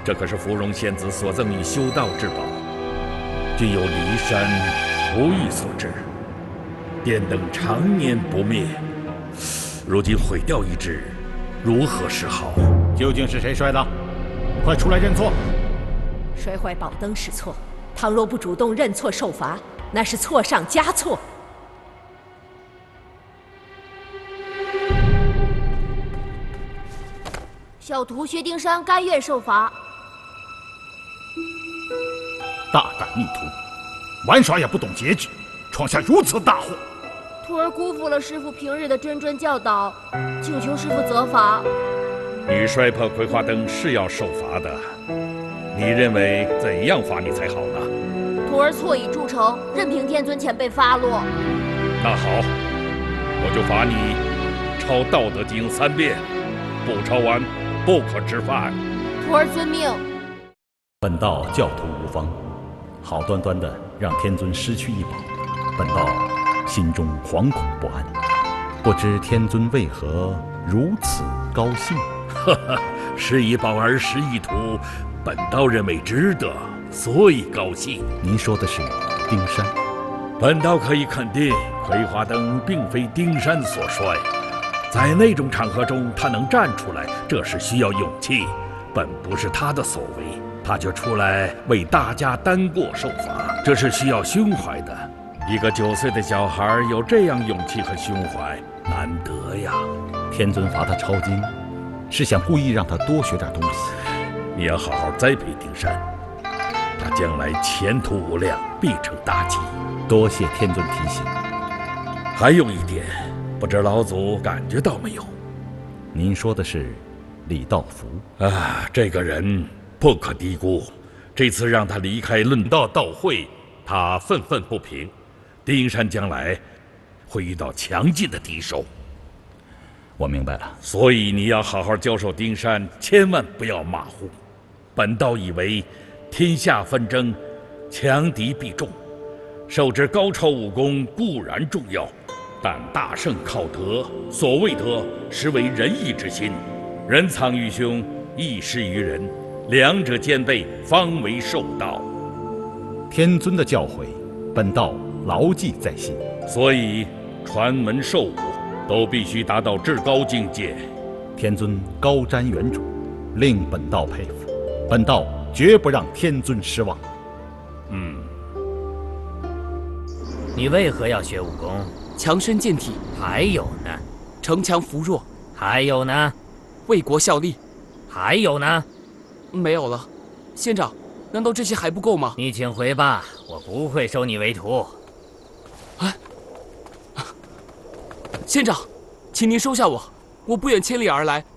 这可是芙蓉仙子所赠你修道之宝，均由骊山不遇所致，电灯常年不灭，如今毁掉一只，如何是好？ 究竟是谁摔的？快出来认错！ 摔坏宝灯是错，倘若不主动认错受罚，那是错上加错。 小徒薛丁山甘愿受罚。 大胆逆徒，玩耍也不懂节制，闯下如此大祸！ 徒儿辜负了师傅平日的谆谆教导，请求师傅责罚。 你摔破葵花灯是要受罚的，你认为怎样罚你才好呢？ 徒儿错已铸成，任凭天尊前辈发落。 那好，我就罚你抄《道德经》3遍，不抄完不可吃饭。 徒儿遵命。 本道教徒无方，好端端的让天尊失去一宝，本道心中惶恐不安，不知天尊为何如此高兴？ 哈哈，失一宝而失一徒，本道认为值得，所以高兴。 您说的是丁山？ 本道可以肯定，葵花灯并非丁山所摔，在那种场合中他能站出来，这是需要勇气，本不是他的所为，他却出来为大家担过受罚，这是需要胸怀的。一个9岁的小孩有这样勇气和胸怀，难得呀。 天尊罚他抄经，是想故意让他多学点东西。 你要好好栽培丁山，他将来前途无量，必成大器。 多谢天尊提醒。 还有一点，不知老祖感觉到没有？ 您说的是李道福啊，这个人不可低估。这次让他离开论道道会，他愤愤不平。丁山将来会遇到强劲的敌手。 我明白了。 所以你要好好教授丁山，千万不要马虎。本道以为，天下纷争，强敌必众。受之高超武功固然重要，但大胜靠德。所谓德，实为仁义之心。人藏于胸，义施于人，两者兼备，方为寿道。 天尊的教诲，本道牢记在心。 所以，传门授武都必须达到至高境界。 天尊高瞻远瞩，令本道佩服。本道绝不让天尊失望。 你为何要学武功？ 强身健体。 还有呢？ 城强扶弱。 还有呢？ 为国效力。 还有呢？ 没有了。仙长，难道这些还不够吗？ 你请回吧，我不会收你为徒。 仙长，请您收下我，我不远千里而来，